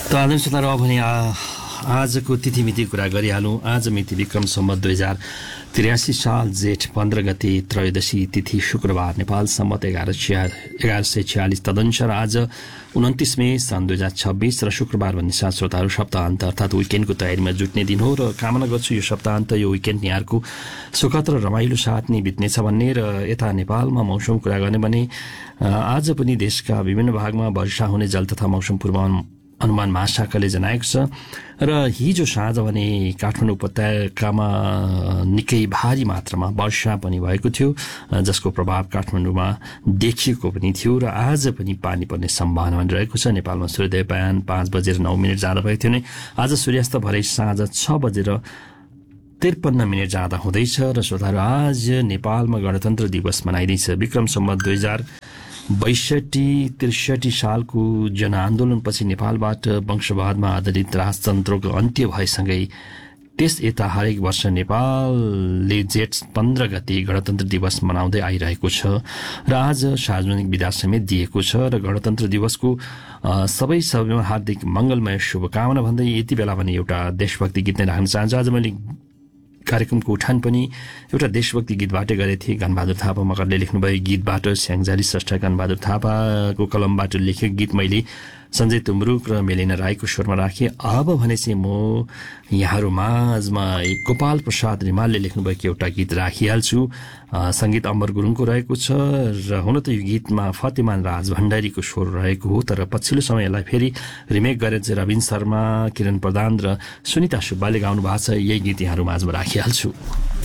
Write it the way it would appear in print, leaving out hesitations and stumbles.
त आदरणीय श्रोताहरू, अब भने आजको तिथिमिति कुरा गरिहालौँ। आज मिति विक्रम सम्वत 2083 साल जेठ 15 गते त्रयोदशी तिथि शुक्रबार, नेपाल सम्वत 1146 तदनुसार आज 29 मे सन् 2026 र शुक्रबार भन्ने साथ श्रोताहरू सप्ताहन्त अर्थात् विकेन्डको तयारीमा जुट्ने दिन हो र कामना गर्छु यो सप्ताहन्त यो विकेन्ड यहाँहरूको सुखद र रमाइलो साथ नै बित्नेछ भन्ने। र यता नेपालमा मौसम कुरा गर्ने भने आज पनि देशका विभिन्न भागमा वर्षा हुने जल तथा मौसम अनुमान महाशाखाले जनाएको छ र हिजो साँझ भने काठमाडौँ उपत्यकामा निकै भारी मात्रामा वर्षा पनि भएको थियो, जसको प्रभाव काठमाडौँमा देखिएको पनि थियो र आज पनि पानी पर्ने सम्भावना रहेको छ। नेपालमा सूर्योदय बिहान 5:09 जाँदा भएको थियो भने आज सूर्यास्त भरे साँझ 6:53 जाँदा हुँदैछ। र श्रोताहरू, आज नेपालमा गणतन्त्र दिवस मनाइँदैछ। विक्रम सम्वत 2062-63 सालको जनआन्दोलनपछि नेपालबाट वंशवादमा आधारित राजतन्त्रको अन्त्य भएसँगै त्यस यता हरेक वर्ष नेपालले जेठ 15 गते गणतन्त्र दिवस मनाउँदै आइरहेको छ र आज सार्वजनिक विदा समेत दिएको छ। र गणतन्त्र दिवसको सबै सबैमा हार्दिक मङ्गलमय शुभकामना भन्दै यति बेला भने एउटा देशभक्ति गीत नै राख्न चाहन्छु। आज मैले कार्यक्रमको उठान पनि एउटा देशभक्ति गीतबाटै गरेको थिएँ। गणबहादुर थापा मगरले लेख्नुभएको गीतबाट, स्याङजारी स्रष्टा गणबहादुर थापाको कलमबाट लेखेको गीत मैले सञ्जय तुमरुक र मेलिना राईको स्वरमा राखेँ। अब भने चाहिँ म यहाँहरू माझमा गोपाल प्रसाद रिमालले लेख्नुभएको एउटा गीत राखिहाल्छु। सङ्गीत अमर गुरुङको रहेको छ र हुन त यो गीतमा फतेमान राज भण्डारीको स्वर रहेको हो, तर पछिल्लो समय यसलाई फेरि रिमेक गरेर चाहिँ रविन शर्मा, किरण प्रधान र सुनिता सुब्बाले गाउनु भएको छ। यही गीत यहाँहरू माझमा राखिहाल्छु।